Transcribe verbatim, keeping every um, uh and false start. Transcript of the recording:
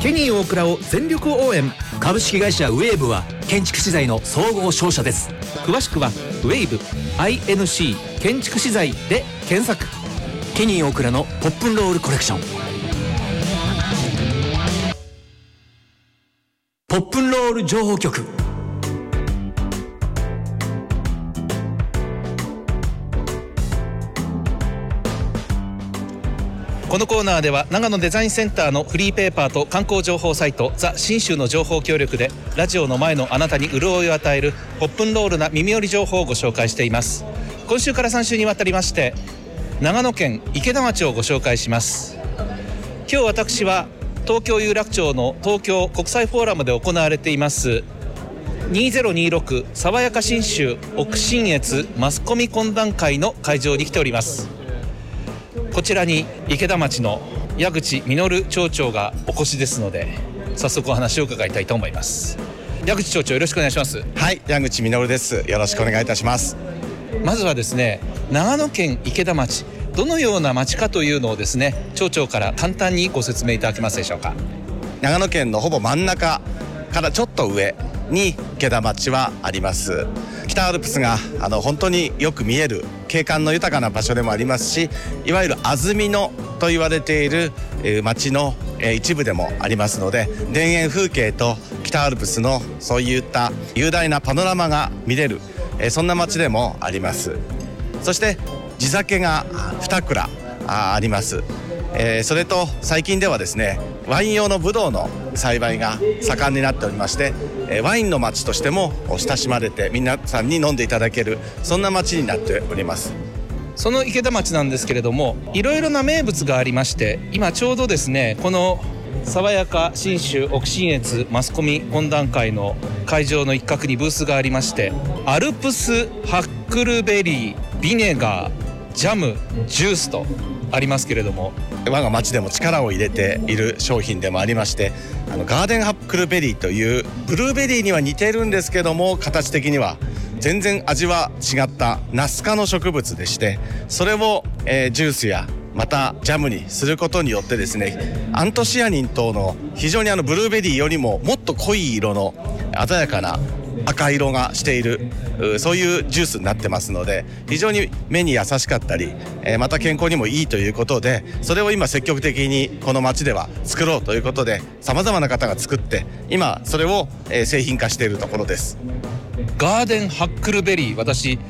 ケニー大倉を全力応援。 株式会社ウェーブは建築資材の総合商社です。 詳しくはウェーブ アイエヌシー 建築資材で検索。 ケニー大倉のポップンロールコレクション。ポップンロール情報局。 このコーナーでは長野デザインセンターのフリーペーパーと観光情報サイトザ・信州の情報協力でラジオの前のあなたに潤いを与えるポップンロールな耳寄り情報をご紹介しています。今週からさん週にわたりまして長野県池田町をご紹介します。今日私は東京有楽町の東京国際フォーラムで行われていますにせんにじゅうろく爽やか信州奥信越マスコミ懇談会の会場に来ております。こちらに池田町の矢口実町長がお越しですので、早速お話を伺いたいと思います。矢口町長、よろしくお願いします。 はい、矢口実です。よろしくお願いいたします。 まずはですね、長野県池田町、どのような町かというのをですね、町長から簡単にご説明いただけますでしょうか。 長野県のほぼ真ん中からちょっと上に池田町はあります。北アルプスがあの本当によく見える景観の豊かな場所でもありますし、いわゆる安曇野と言われている、えー、町の、えー、一部でもありますので、田園風景と北アルプスのそういった雄大なパノラマが見れる、えー、そんな町でもあります。そして地酒がに蔵 あ, あります、えー、それと最近ではですね、ワイン用のブドウの栽培が盛んになっておりまして、えー、ワインの町としても親しまれて皆さんに飲んでいただける、そんな町になっております。 その池田町なんですけれども、いろいろな名物がありまして、今ちょうどですね、この爽やか信州奥信越マスコミ懇談会の会場の一角にブースがありまして、アルプスハックルベリービネガージャムジュースとありますけれども、 我が町でも力を入れている商品でもありまして、あのガーデンハックルベリーというブルーベリーには似てるんですけども、形的には全然味は違ったナス科の植物でして、それを、えー、ジュースやまたジャムにすることによってですね、アントシアニン等の非常にあのブルーベリーよりももっと濃い色の鮮やかな赤色がしている、そういうジュースになってますので、非常に目に優しかったり、えー、また健康にもいいということで、それを今積極的にこの町では作ろうということで、さまざまな方が作って今それを、えー、製品化しているところです。 ガーデンハックルベリー、私